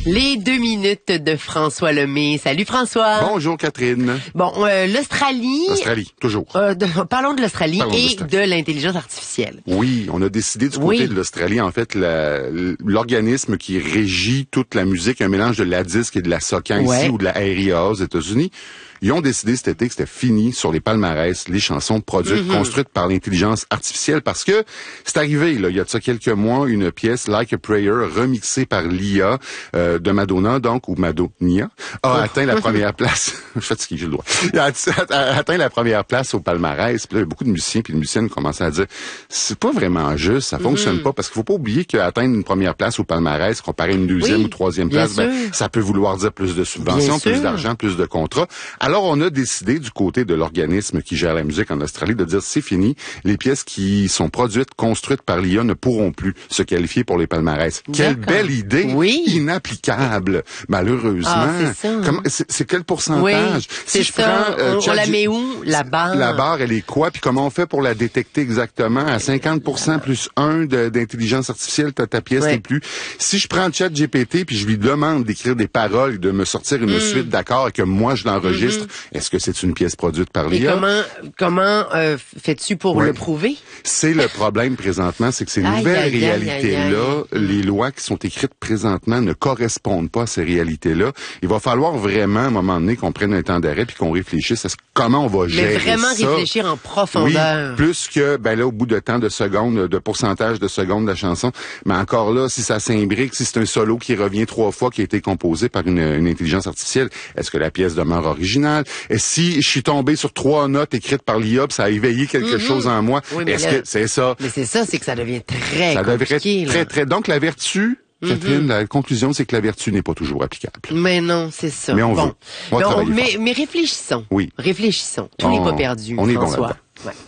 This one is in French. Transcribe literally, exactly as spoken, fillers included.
Les deux minutes de François Lemay. Salut François. Bonjour Catherine. Bon, euh, l'Australie. L'Australie, toujours. Euh, de, parlons de l'Australie Parlons et de, de l'intelligence artificielle. Oui, on a décidé du côté oui. de l'Australie, en fait, la, l'organisme qui régit toute la musique, un mélange de la disque et de la socan ouais. ici ou de la A R I A aux États-Unis. Ils ont décidé cet été que c'était fini sur les palmarès, les chansons produites, mm-hmm. construites par l'intelligence artificielle, parce que c'est arrivé, là, il y a de ça quelques mois, une pièce, Like a Prayer, remixée par l'I A euh, de Madonna, donc, ou Madonia, a oh. atteint la première place. Je suis fatigué, j'ai le droit. Il a atteint la première place au palmarès. Puis là, il y a beaucoup de musiciens puis de musiciennes commençaient à dire, c'est pas vraiment juste, ça fonctionne mm-hmm. pas, parce qu'il faut pas oublier qu'atteindre une première place au palmarès, comparé à une deuxième oui, ou troisième place, ben, ça peut vouloir dire plus de subventions, plus d'argent, plus de contrats. Alors, on a décidé du côté de l'organisme qui gère la musique en Australie de dire c'est fini, les pièces qui sont produites, construites par l'I A ne pourront plus se qualifier pour les palmarès. Quelle belle idée! Oui. Inapplicable, malheureusement. Ah, c'est ça. Comment, c'est, c'est quel pourcentage? Oui, si je ça. prends, euh, on, on la met où? La barre? La barre, elle est quoi? Puis comment on fait pour la détecter exactement? À cinquante pour cent plus un de, d'intelligence artificielle, ta, ta pièce ouais. n'est plus. Si je prends ChatGPT puis je lui demande d'écrire des paroles, de me sortir une mm. suite d'accords et que moi je l'enregistre, mm-hmm. est-ce que c'est une pièce produite par l'I A? Et comment, comment euh, fais-tu pour ouais. le prouver? C'est le problème présentement, c'est que ces aïe, nouvelles aïe, réalités-là, aïe, aïe. les lois qui sont écrites présentement ne correspondent pas à ces réalités-là. Il va falloir vraiment, à un moment donné, qu'on prenne un temps d'arrêt puis qu'on réfléchisse à ce, comment on va gérer ça. Mais vraiment ça. réfléchir en profondeur. Oui, plus que, ben là, au bout de temps de secondes, de pourcentage de secondes de la chanson. Mais encore là, si ça s'imbrique, si c'est un solo qui revient trois fois, qui a été composé par une, une intelligence artificielle, est-ce que la pièce demeure originale? Et si je suis tombé sur trois notes écrites par l'I A, ça a éveillé quelque mm-hmm. chose en moi, oui, est-ce là, que c'est ça? Mais c'est ça, c'est que ça devient très ça compliqué. Ça devrait très, très... Donc, la vertu... Catherine, mm-hmm. la conclusion, c'est que la vertu n'est pas toujours applicable. Mais non, c'est ça. Mais on bon. veut. On mais, va on, mais, mais réfléchissons. Oui. Réfléchissons. Tout on, n'est pas perdu, on François. Est bon ouais.